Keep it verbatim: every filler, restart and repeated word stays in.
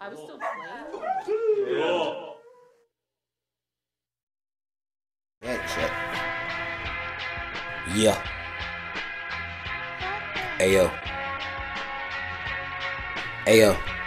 I was still playing. Yeah. That shit. Yeah. Ayo. Ayo.